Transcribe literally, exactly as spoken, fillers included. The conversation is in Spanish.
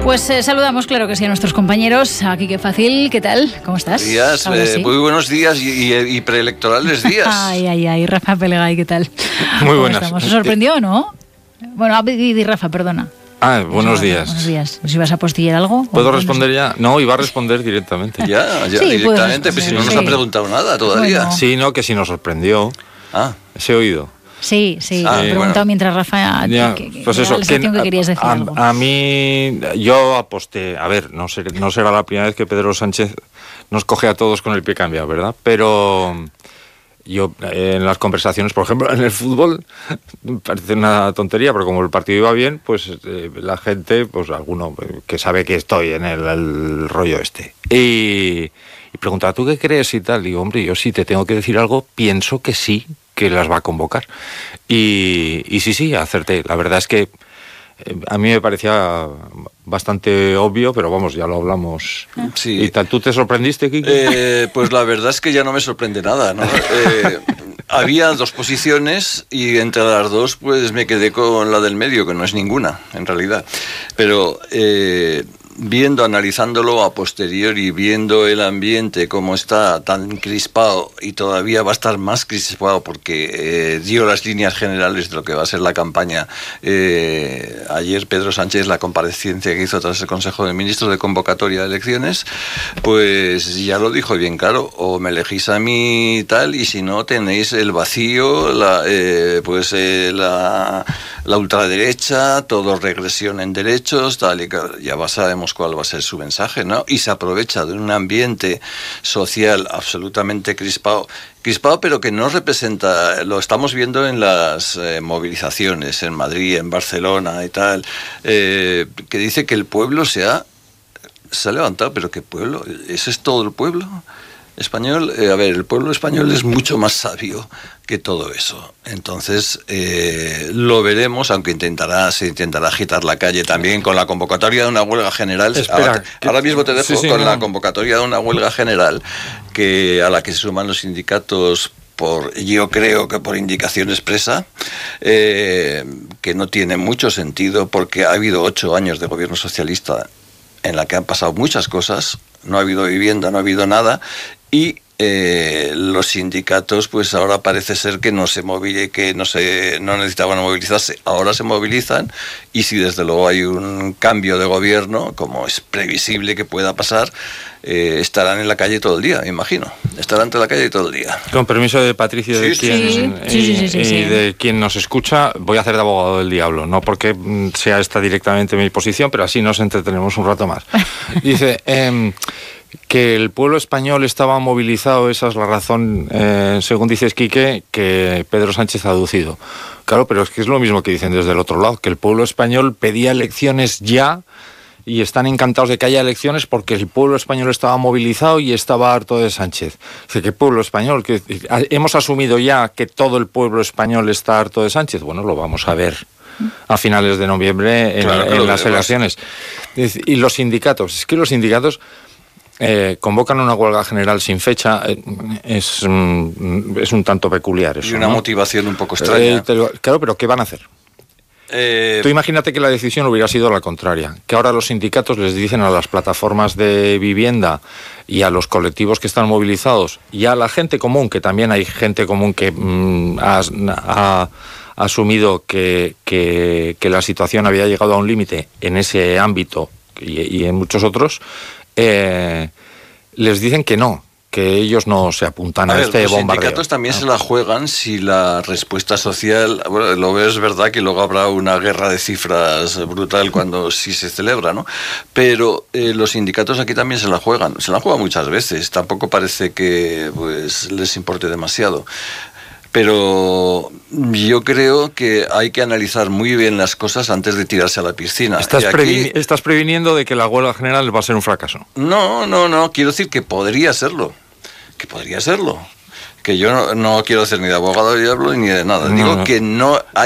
Pues eh, saludamos, claro que sí, a nuestros compañeros. Aquí qué fácil, ¿qué tal? ¿Cómo estás? Días, eh, sí. Muy buenos días y, y, y preelectorales días. Ay, ay, ay, Rafa Pelegay, ¿qué tal? Muy buenas. Estamos? ¿Os sorprendió o no? Bueno, di, di Rafa, perdona. Ah, buenos días. Buenos días. ¿Os ibas a apostillar algo? ¿Puedo responder ya? No, iba a responder directamente. Ya, ya, sí, directamente, pues si no nos sí. ha preguntado nada todavía. Bueno. Sí, no, que si nos sorprendió. Ah. Se ha oído. Sí, sí, ah, he preguntado bueno. mientras Rafa ya, que, que, pues que eso, la sensación que, que querías decir a, algo. A mí, yo aposté, a ver, no, ser, no será la primera vez que Pedro Sánchez nos coge a todos con el pie cambiado, ¿verdad? Pero yo en las conversaciones, por ejemplo, en el fútbol, parece una tontería, pero como el partido iba bien, pues eh, la gente, pues alguno que sabe que estoy en el, el rollo este. Y, y preguntaba, ¿tú qué crees y tal? Digo, hombre, yo sí te tengo que decir algo, pienso que sí, que las va a convocar. Y, y sí, sí, acerté. La verdad es que eh, a mí me parecía bastante obvio, pero vamos, ya lo hablamos. Sí. ¿Y tal? ¿Tú te sorprendiste, Kiki? Eh, pues la verdad es que ya no me sorprende nada, ¿no? Eh, había dos posiciones y entre las dos pues me quedé con la del medio, que no es ninguna, en realidad. Pero... Eh, viendo, analizándolo a posteriori, viendo el ambiente como está tan crispado y todavía va a estar más crispado porque eh, dio las líneas generales de lo que va a ser la campaña eh, ayer Pedro Sánchez, la comparecencia que hizo tras el Consejo de Ministros de convocatoria de elecciones, pues ya lo dijo bien claro, o me elegís a mí y tal, y si no tenéis el vacío, la, eh, pues eh, la, la ultraderecha, todo regresión en derechos, tal y ya va, sabemos cuál va a ser su mensaje, ¿no? Y se aprovecha de un ambiente social absolutamente crispado, crispado pero que no representa, lo estamos viendo en las eh, movilizaciones en Madrid, en Barcelona y tal, eh, que dice que el pueblo se ha, se ha levantado, pero ¿qué pueblo? ¿Ese es todo el pueblo español? Eh, a ver, el pueblo español es mucho más sabio que todo eso. Entonces, eh, lo veremos, aunque intentará, se intentará agitar la calle también con la convocatoria de una huelga general. Espera, ahora, que, ahora mismo te dejo sí, sí, con no. la convocatoria de una huelga general que a la que se suman los sindicatos por, yo creo que por indicación expresa, eh, que no tiene mucho sentido porque ha habido ocho años de gobierno socialista en la que han pasado muchas cosas, no ha habido vivienda, no ha habido nada, y eh, los sindicatos pues ahora parece ser que no se movile, que no se no necesitaban movilizarse, ahora se movilizan, y si desde luego hay un cambio de gobierno, como es previsible que pueda pasar, eh, estarán en la calle todo el día, me imagino, estarán en la calle todo el día. Con permiso de Patricia, de sí, quien, sí, y, sí, sí, sí, y sí. de quien nos escucha, voy a hacer de abogado del diablo, no porque sea esta directamente mi posición, pero así nos entretenemos un rato más. Dice... Eh, que el pueblo español estaba movilizado, esa es la razón, eh, según dices, Quique, que Pedro Sánchez ha aducido. Claro, pero es que es lo mismo que dicen desde el otro lado, que el pueblo español pedía elecciones ya y están encantados de que haya elecciones porque el pueblo español estaba movilizado y estaba harto de Sánchez. Dice, ¿qué pueblo español? ¿Que hemos asumido ya que todo el pueblo español está harto de Sánchez? Bueno, lo vamos a ver a finales de noviembre en, claro, en claro, las elecciones. Y los sindicatos, es que los sindicatos... Eh, convocan una huelga general sin fecha, eh, es, mm, es un tanto peculiar eso, y una ¿no? motivación un poco extraña. Eh, te lo, claro, pero ¿qué van a hacer? Eh... Tú imagínate que la decisión hubiera sido la contraria, que ahora los sindicatos les dicen a las plataformas de vivienda y a los colectivos que están movilizados y a la gente común, que también hay gente común que mm, ha, ha asumido que, que, que la situación había llegado a un límite en ese ámbito y, y en muchos otros, Eh, les dicen que no, que ellos no se apuntan a, a ver, este los bombardeo. Los sindicatos también ah. se la juegan si la respuesta social, bueno, lo veo, es verdad que luego habrá una guerra de cifras brutal cuando sí se celebra, ¿no? Pero eh, los sindicatos aquí también se la juegan, se la juegan muchas veces, tampoco parece que pues les importe demasiado. Pero yo creo que hay que analizar muy bien las cosas antes de tirarse a la piscina. Estás, aquí, previni- estás previniendo de que la huelga general va a ser un fracaso. No, no, no, quiero decir que podría serlo, que podría serlo. Que yo no, no quiero hacer ni de abogado del diablo ni de nada. No, Digo no. que no hay